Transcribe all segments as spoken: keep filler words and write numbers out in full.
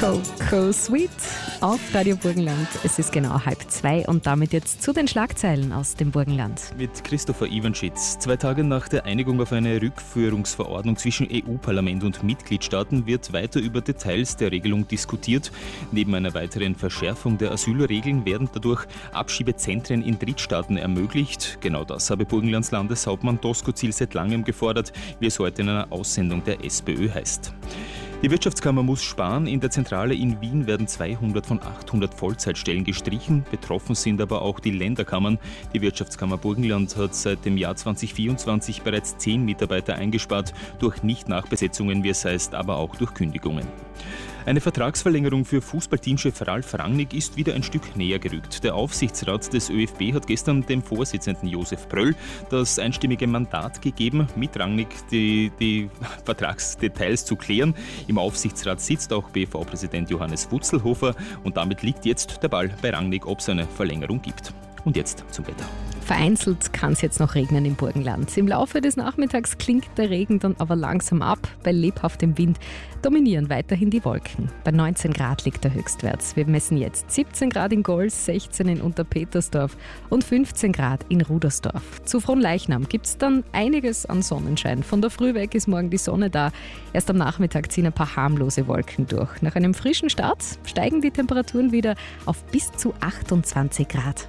Coco Sweet auf Radio Burgenland. Es ist genau halb zwei und damit jetzt zu den Schlagzeilen aus dem Burgenland. Mit Christopher Iwanschitz. Zwei Tage nach der Einigung auf eine Rückführungsverordnung zwischen E U-Parlament und Mitgliedstaaten wird weiter über Details der Regelung diskutiert. Neben einer weiteren Verschärfung der Asylregeln werden dadurch Abschiebezentren in Drittstaaten ermöglicht. Genau das habe Burgenlands Landeshauptmann Doskozil seit langem gefordert, wie es heute in einer Aussendung der SPÖ heißt. Die Wirtschaftskammer muss sparen. In der Zentrale in Wien werden zweihundert von achthundert Vollzeitstellen gestrichen. Betroffen sind aber auch die Länderkammern. Die Wirtschaftskammer Burgenland hat seit dem Jahr zwanzig vierundzwanzig bereits zehn Mitarbeiter eingespart, durch Nicht-Nachbesetzungen, wie es heißt, aber auch durch Kündigungen. Eine Vertragsverlängerung für Fußballteamchef Ralf Rangnick ist wieder ein Stück näher gerückt. Der Aufsichtsrat des ÖFB hat gestern dem Vorsitzenden Josef Pröll das einstimmige Mandat gegeben, mit Rangnick die, die Vertragsdetails zu klären. Im Aufsichtsrat sitzt auch B V-Präsident Johannes Wutzelhofer und damit liegt jetzt der Ball bei Rangnick, ob es eine Verlängerung gibt. Und jetzt zum Wetter. Vereinzelt kann es jetzt noch regnen im Burgenland. Im Laufe des Nachmittags klingt der Regen dann aber langsam ab. Bei lebhaftem Wind dominieren weiterhin die Wolken. Bei neunzehn Grad liegt der Höchstwert. Wir messen jetzt siebzehn Grad in Gols, sechzehn in Unterpetersdorf und fünfzehn Grad in Rudersdorf. Zu Fronleichnam gibt es dann einiges an Sonnenschein. Von der Früh weg ist morgen die Sonne da. Erst am Nachmittag ziehen ein paar harmlose Wolken durch. Nach einem frischen Start steigen die Temperaturen wieder auf bis zu achtundzwanzig Grad.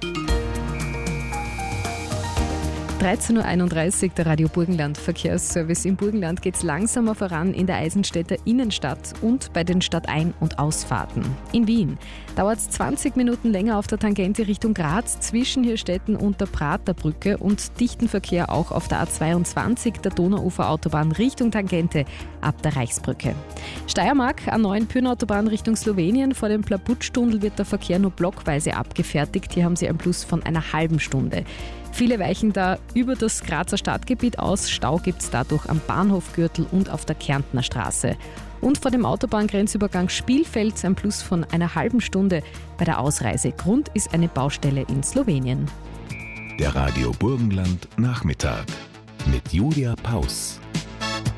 dreizehn Uhr einunddreißig, der Radio Burgenland Verkehrsservice. Im Burgenland geht es langsamer voran in der Eisenstädter Innenstadt und bei den Stadtein- und Ausfahrten. In Wien dauert es zwanzig Minuten länger auf der Tangente Richtung Graz zwischen Hirstetten und der Praterbrücke und dichten Verkehr auch auf der A zweiundzwanzig, der Donauuferautobahn Richtung Tangente ab der Reichsbrücke. Steiermark, A neun Pyrnautobahn Richtung Slowenien. Vor dem Plabutstunnel wird der Verkehr nur blockweise abgefertigt. Hier haben Sie ein Plus von einer halben Stunde. Viele weichen da über das Grazer Stadtgebiet aus. Stau gibt es dadurch am Bahnhofgürtel und auf der Kärntner Straße. Und vor dem Autobahngrenzübergang Spielfeld ein Plus von einer halben Stunde bei der Ausreise. Grund ist eine Baustelle in Slowenien. Der Radio Burgenland Nachmittag mit Julia Paus.